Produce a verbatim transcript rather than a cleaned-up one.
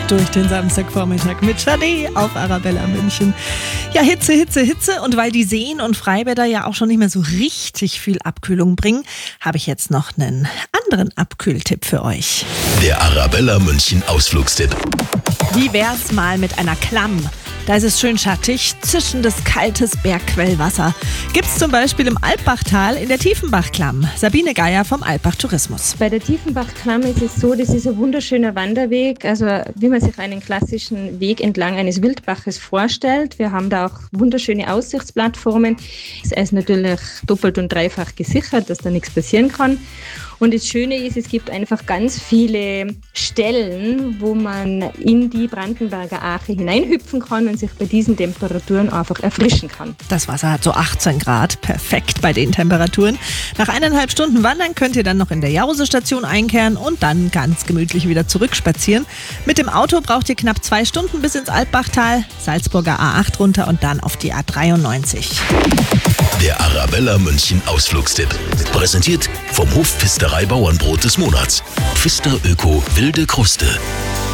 durch den Samstagvormittag mit Sade auf Arabella München. Ja, Hitze, Hitze, Hitze. Und weil die Seen und Freibäder ja auch schon nicht mehr so richtig viel Abkühlung bringen, habe ich jetzt noch einen anderen Abkühltipp für euch. Der Arabella München Ausflugstipp. Wie wär's mal mit einer Klamm? Da ist es schön schattig, zischendes, kaltes Bergquellwasser. Gibt's zum Beispiel im Alpbachtal in der Tiefenbachklamm. Sabine Geier vom Alpbach Tourismus. Bei der Tiefenbachklamm ist es so, das ist ein wunderschöner Wanderweg, also wie man sich einen klassischen Weg entlang eines Wildbaches vorstellt. Wir haben da auch wunderschöne Aussichtsplattformen. Es ist natürlich doppelt und dreifach gesichert, dass da nichts passieren kann. Und das Schöne ist, es gibt einfach ganz viele Stellen, wo man in die Brandenberger Ache hineinhüpfen kann und sich bei diesen Temperaturen einfach erfrischen kann. Das Wasser hat so achtzehn Grad, perfekt bei den Temperaturen. Nach eineinhalb Stunden Wandern könnt ihr dann noch in der Jausestation einkehren und dann ganz gemütlich wieder zurückspazieren. Mit dem Auto braucht ihr knapp zwei Stunden bis ins Alpbachtal, Salzburger A acht runter und dann auf die A dreiundneunzig. Der Arabella München Ausflugstipp. Präsentiert vom Hof Pfisterei Bauernbrot des Monats. Pfister Öko Wilde Kruste.